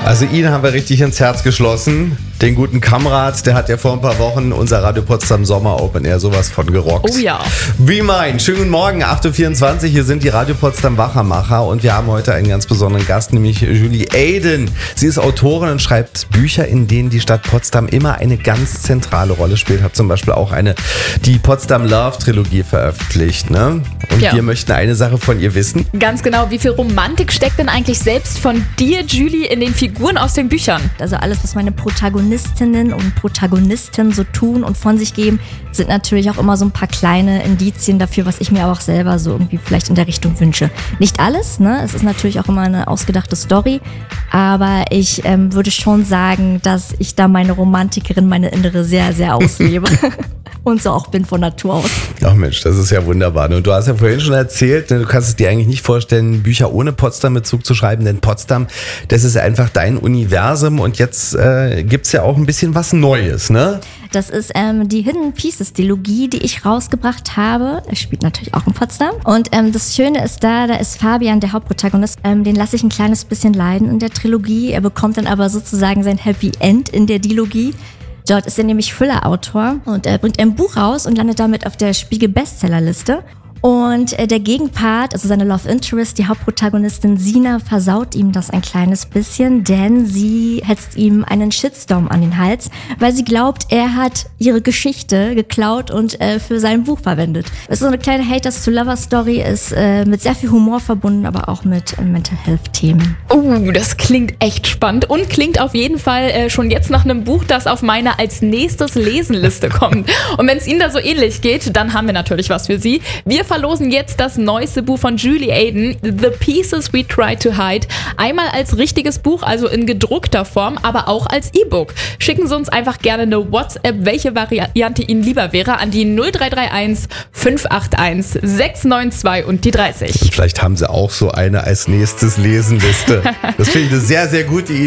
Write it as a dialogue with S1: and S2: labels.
S1: Also ihn haben wir richtig ins Herz geschlossen. Den guten Kamerad, der hat ja vor ein paar Wochen unser Radio Potsdam Sommer Open Air sowas von gerockt.
S2: Oh ja.
S1: Wie mein. Schönen guten Morgen, 8.24 Uhr. Hier sind die Radio Potsdam Wachermacher und wir haben heute einen ganz besonderen Gast, nämlich Julie Aden. Sie ist Autorin und schreibt Bücher, in denen die Stadt Potsdam immer eine ganz zentrale Rolle spielt. Hat zum Beispiel auch die Potsdam Love Trilogie veröffentlicht, ne? Und wir möchten eine Sache von ihr wissen.
S2: Ganz genau. Wie viel Romantik steckt denn eigentlich selbst von dir, Julie, in den Figuren aus den Büchern?
S3: Also alles, was meine Protagonistinnen und Protagonisten so tun und von sich geben, sind natürlich auch immer so ein paar kleine Indizien dafür, was ich mir auch selber so irgendwie vielleicht in der Richtung wünsche. Nicht alles, ne? Es ist natürlich auch immer eine ausgedachte Story, aber ich würde schon sagen, dass ich da meine Romantikerin, meine Innere sehr, sehr auslebe. Und so auch bin von Natur aus.
S1: Ach Mensch, das ist ja wunderbar. Und du hast ja vorhin schon erzählt, du kannst es dir eigentlich nicht vorstellen, Bücher ohne Potsdam-Bezug zu schreiben, denn Potsdam, das ist einfach dein Universum und jetzt gibt's ja auch ein bisschen was Neues, ne?
S3: Das ist die Hidden Pieces Dilogie, die ich rausgebracht habe. Es spielt natürlich auch in Potsdam. Und das Schöne ist da ist Fabian, der Hauptprotagonist, den lasse ich ein kleines bisschen leiden in der Trilogie. Er bekommt dann aber sozusagen sein Happy End in der Dilogie. Dort ist er nämlich Thriller-Autor und er bringt ein Buch raus und landet damit auf der Spiegel-Bestsellerliste. Und der Gegenpart, also seine Love Interest, die Hauptprotagonistin Sina, versaut ihm das ein kleines bisschen, denn sie hetzt ihm einen Shitstorm an den Hals, weil sie glaubt, er hat ihre Geschichte geklaut und für sein Buch verwendet. Es ist so eine kleine Haters-to-Lover-Story, ist mit sehr viel Humor verbunden, aber auch mit Mental Health-Themen.
S2: Das klingt echt spannend und klingt auf jeden Fall schon jetzt nach einem Buch, das auf meine als nächstes Lesenliste kommt. Und wenn es Ihnen da so ähnlich geht, dann haben wir natürlich was für Sie. Wir verlosen jetzt das neueste Buch von Julie Aden, The Pieces We Try to Hide. Einmal als richtiges Buch, also in gedruckter Form, aber auch als E-Book. Schicken Sie uns einfach gerne eine WhatsApp, welche Variante Ihnen lieber wäre, an die 0331 581 692 und die 30.
S1: Vielleicht haben sie auch so eine als nächstes Lesenliste. Das finde ich eine sehr, sehr gute Idee.